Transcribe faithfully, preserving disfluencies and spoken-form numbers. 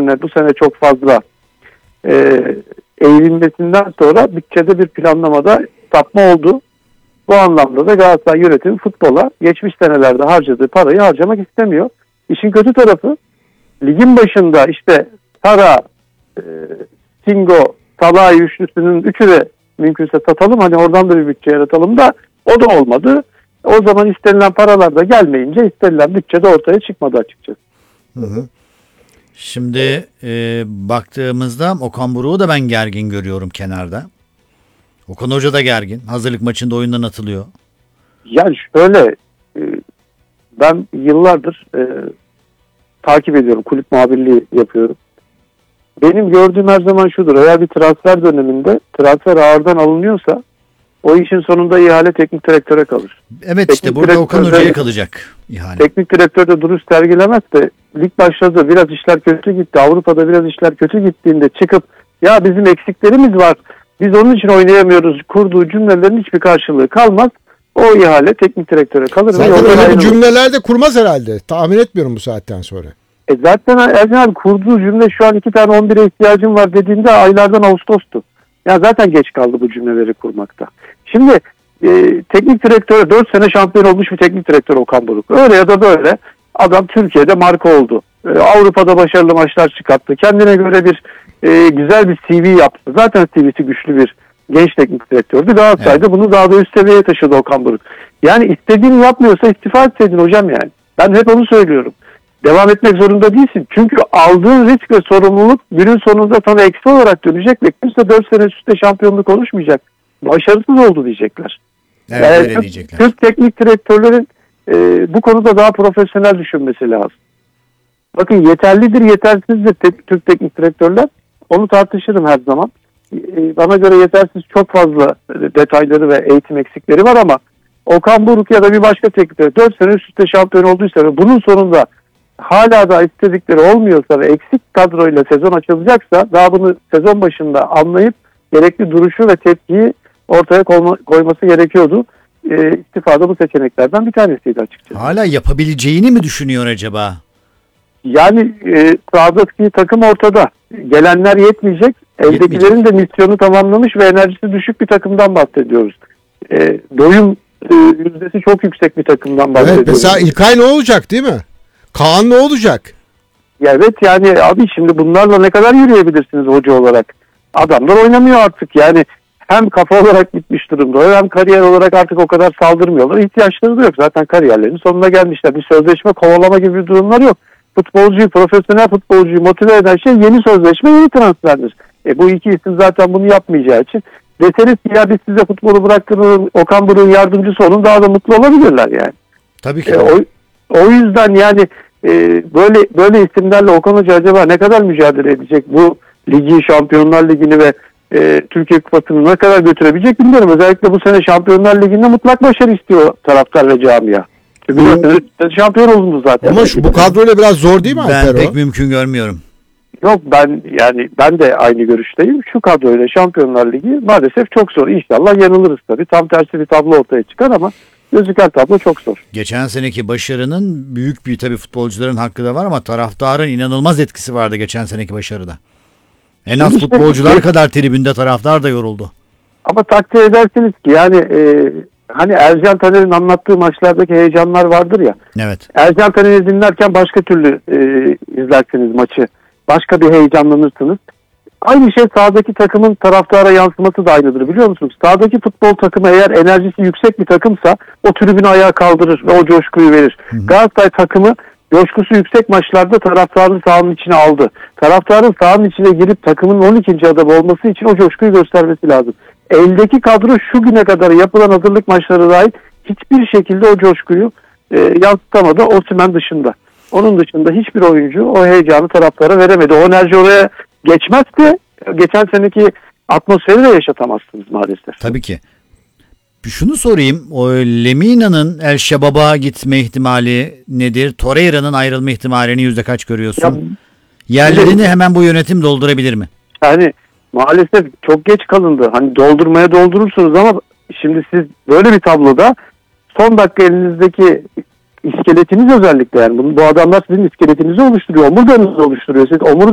sene bu sene çok fazla e, eğilmesinden sonra bütçede bir planlamada sapma oldu. Bu anlamda da Galatasaray yönetimi futbola geçmiş senelerde harcadığı parayı harcamak istemiyor. İşin kötü tarafı ligin başında işte Sara, e, Singo, Salah üçlüsünün üçü de mümkünse satalım, hani oradan da bir bütçe yaratalım da o da olmadı. O zaman istenilen paralar da gelmeyince istenilen bütçe de ortaya çıkmadı açıkçası. Hı hı. Şimdi e, baktığımızda Okan Buruk'u da ben gergin görüyorum kenarda. Okan Hoca da gergin. Hazırlık maçında oyundan atılıyor. Yani şöyle, e, ben yıllardır e, takip ediyorum. Kulüp muhabirliği yapıyorum. Benim gördüğüm her zaman şudur. Eğer bir transfer döneminde transfer ağırdan alınıyorsa o işin sonunda ihale teknik direktöre kalır. Evet, teknik işte burada Okan Hoca'ya kalacak ihale. Teknik direktör de duruş sergilemezse, lig başladı, biraz işler kötü gitti, Avrupa'da biraz işler kötü gittiğinde çıkıp ya bizim eksiklerimiz var, biz onun için oynayamıyoruz kurduğu cümlelerin hiçbir karşılığı kalmaz. O ihale teknik direktöre kalır. Zaten öyle bir cümleler de kurmaz herhalde. Tahmin etmiyorum bu saatten sonra. E zaten Ercan abi kurduğu cümle şu an iki tane on bire ihtiyacım var dediğinde aylardan Ağustos'tu. Ya zaten geç kaldı bu cümleleri kurmakta. Şimdi e, teknik direktöre dört sene şampiyon olmuş bir teknik direktör Okan Buruk. Öyle ya da böyle adam Türkiye'de marka oldu. E, Avrupa'da başarılı maçlar çıkarttı. Kendine göre bir e, güzel bir C V yaptı. Zaten C V'si güçlü bir genç teknik direktördü. Galatasaray'da evet. Bunu daha da üst seviyeye taşıdı Okan Buruk. Yani istediğini yapmıyorsa istifa etseydin hocam yani. Ben hep onu söylüyorum. Devam etmek zorunda değilsin. Çünkü aldığın risk ve sorumluluk günün sonunda sana eksi olarak dönecek ve kimse dört sene üstte şampiyonluk konuşmayacak. Başarısız oldu diyecekler. Evet, yani öyle Türk, diyecekler. Türk teknik direktörlerin e, bu konuda daha profesyonel düşünmesi lazım. Bakın yeterlidir, yetersizdir te- Türk teknik direktörler. Onu tartışırım her zaman. E, bana göre yetersiz çok fazla detayları ve eğitim eksikleri var ama Okan Buruk ya da bir başka teknik direktör dört sene üst üste şampiyon olduysa ve bunun sonunda hala da istedikleri olmuyorsa ve eksik kadroyla sezon açılacaksa daha bunu sezon başında anlayıp gerekli duruşu ve tepkiyi ortaya koyma, koyması gerekiyordu. E, istifada bu seçeneklerden bir tanesiydi açıkçası. Hala yapabileceğini mi düşünüyor acaba? Yani e, sahadaki takım ortada. Gelenler yetmeyecek. Eldekilerin de misyonu tamamlamış ve enerjisi düşük bir takımdan bahsediyoruz. E, doyum e, yüzdesi çok yüksek bir takımdan bahsediyoruz. Evet, mesela İlkay ne olacak değil mi? Kaan ne olacak? Ya evet yani abi şimdi bunlarla ne kadar yürüyebilirsiniz hoca olarak? Adamlar oynamıyor artık yani hem kafa olarak bitmiş durumda hem kariyer olarak artık o kadar saldırmıyorlar. İhtiyaçları da yok zaten kariyerlerinin sonuna gelmişler. Bir sözleşme kovalama gibi bir durumlar yok. Futbolcuyu, profesyonel futbolcuyu motive eden şey yeni sözleşme, yeni transferdir. E bu iki isim zaten bunu yapmayacağı için deseniz ki ya biz size futbolu bıraktırırız, Okan Buruk'un yardımcısı olun daha da mutlu olabilirler yani. Tabii ki. E, o, o yüzden yani e, böyle böyle isimlerle Okan Hoca acaba ne kadar mücadele edecek? Bu ligi, Şampiyonlar Ligi'ni ve e, Türkiye Kupası'nı ne kadar götürebilecek bilmiyorum. Özellikle bu sene Şampiyonlar Ligi'nde mutlak başarı istiyor taraftar ve camia. Çünkü bu şampiyon oldu zaten. Ama şu, bu kadroyla biraz zor değil mi Ben Alper pek o? mümkün görmüyorum. Yok ben yani ben de aynı görüşteyim. Şu kadroyla Şampiyonlar Ligi maalesef çok zor. İnşallah yanılırız tabii. Tam tersi bir tablo ortaya çıkar ama gözüken tablo çok zor. Geçen seneki başarının büyük bir tabii futbolcuların hakkı da var ama taraftarın inanılmaz etkisi vardı geçen seneki başarıda. En az İşte, futbolcular kadar tribünde taraftar da yoruldu. Ama takdir edersiniz ki yani e, hani Ercan Taner'in anlattığı maçlardaki heyecanlar vardır ya. Evet. Ercan Taner'i dinlerken başka türlü e, izlersiniz maçı. Başka bir heyecanlanırsınız. Aynı şey sahadaki takımın taraftara yansıması da aynıdır biliyor musunuz? Sahadaki futbol takımı eğer enerjisi yüksek bir takımsa o tribünü ayağa kaldırır ve o coşkuyu verir. Hı hı. Galatasaray takımı coşkusu yüksek maçlarda taraftarı sahanın içine aldı. Taraftarın sahanın içine girip takımın on ikinci adamı olması için o coşkuyu göstermesi lazım. Eldeki kadro şu güne kadar yapılan hazırlık maçları dahil hiçbir şekilde o coşkuyu e, yansıtamadı Osimhen dışında. Onun dışında hiçbir oyuncu o heyecanı taraftara veremedi. O enerji oraya geçmezse geçen seneki atmosferi de yaşatamazsınız maalesef. Tabii ki. Şunu sorayım. O Lemina'nın El Şebab'a gitme ihtimali nedir? Torreira'nın ayrılma ihtimalini yüzde kaç görüyorsun? Ya, yerlerini hemen bu yönetim doldurabilir mi? Yani maalesef çok geç kalındı. Hani doldurmaya doldurursunuz ama şimdi siz böyle bir tabloda son dakika elinizdeki iskeletiniz özellikle yani bu, bu adamlar sizin iskeletinizi oluşturuyor. Omurganızı oluşturuyor. Siz omurga